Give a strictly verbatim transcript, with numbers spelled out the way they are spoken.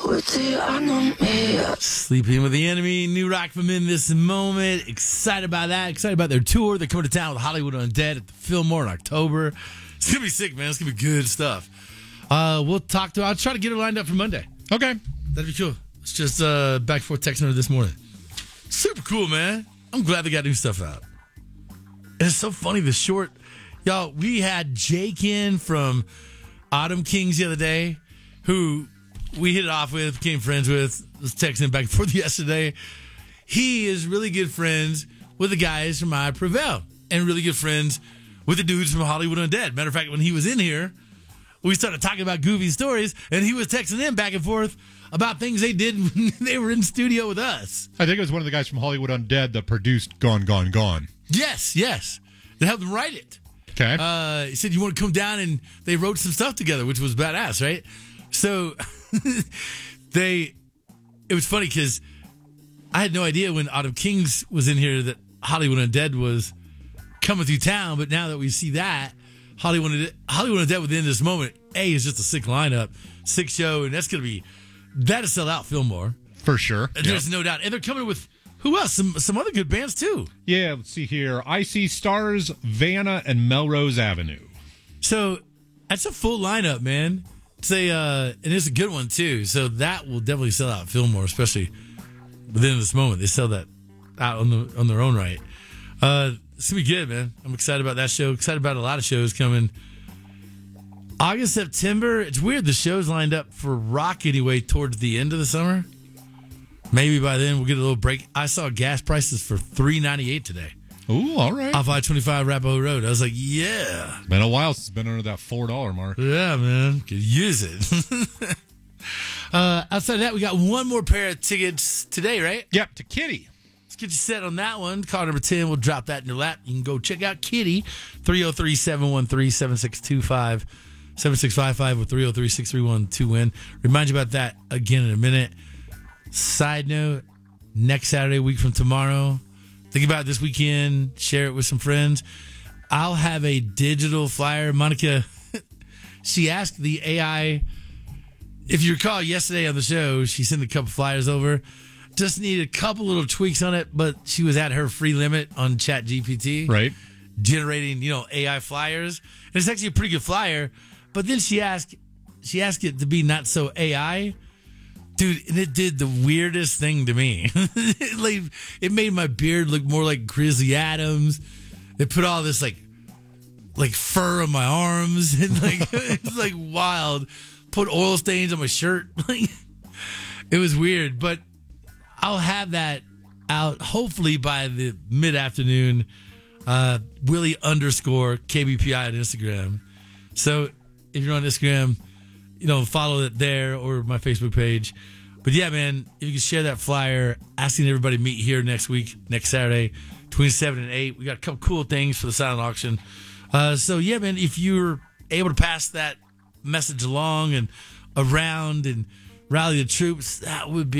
Sleeping with the Enemy, new rock from In This Moment. Excited about that. Excited about their tour. They're coming to town with Hollywood Undead at the Fillmore in October. It's going to be sick, man. It's going to be good stuff. Uh, we'll talk to her. I'll try to get her lined up for Monday. Okay. That'd be cool. It's just uh, back and forth texting her this morning. Super cool, man. I'm glad they got new stuff out. And it's so funny, the short... Y'all, we had Jake in from Autumn Kings the other day, who we hit it off with, became friends with, was texting back and forth yesterday. He is really good friends with the guys from I Prevail and really good friends with the dudes from Hollywood Undead. Matter of fact, when he was in here, we started talking about goofy stories, and he was texting them back and forth about things they did when they were in studio with us. I think it was one of the guys from Hollywood Undead that produced Gone, Gone, Gone. Yes, yes. They helped him write it. Okay. Uh, he said, you want to come down, and they wrote some stuff together, which was badass, right? So they, it was funny because I had no idea when Autumn Kings was in here that Hollywood Undead was coming through town. But now that we see that, Hollywood, Hollywood Undead within this moment, A, is just a sick lineup, sick show, and that's going to be, that'll sell out Fillmore. For sure. There's yeah. no doubt. And they're coming with, who else? Some some other good bands, too. Yeah, let's see here. I See Stars, Vanna, and Melrose Avenue. So that's a full lineup, man. It's a, uh, and it's a good one, too. So that will definitely sell out Fillmore, especially within this moment. They sell that out on, the, on their own right. Uh, it's going to be good, man. I'm excited about that show. Excited about a lot of shows coming. August, September. It's weird. The show's lined up for rock anyway towards the end of the summer. Maybe by then we'll get a little break. I saw gas prices for three ninety-eight today. Ooh, all right. Off I twenty-five Arapahoe Road. I was like, yeah. Been a while since it's been under that four dollar mark. Yeah, man. Could use it. uh, outside of that, we got one more pair of tickets today, right? Yep, to Kitty. Let's get you set on that one. Call number ten. We'll drop that in your lap. You can go check out Kitty. three oh three, seven one three, seven six two five. seven six five five with three oh three, six three one two win. Remind you about that again in a minute. Side note, next Saturday, a week from tomorrow, think about it this weekend, share it with some friends. I'll have a digital flyer. Monica, she asked the A I, if you recall yesterday on the show, she sent a couple flyers over. Just needed a couple little tweaks on it, but she was at her free limit on Chat G P T. Right. Generating, you know, A I flyers. And it's actually a pretty good flyer. But then she asked, she asked it to be not so A I. Dude, and it did the weirdest thing to me. it, like, it made my beard look more like Grizzly Adams. They put all this like like fur on my arms and like it's like wild. Put oil stains on my shirt. Like it was weird, but I'll have that out hopefully by the mid afternoon. Uh, Willie underscore K B P I on Instagram. So if you're on Instagram, you know, follow it there or my Facebook page. But yeah, man, if you can share that flyer, asking everybody to meet here next week, next Saturday, between seven and eight. We got a couple cool things for the silent auction. Uh, so yeah, man, if you're able to pass that message along and around and rally the troops, that would be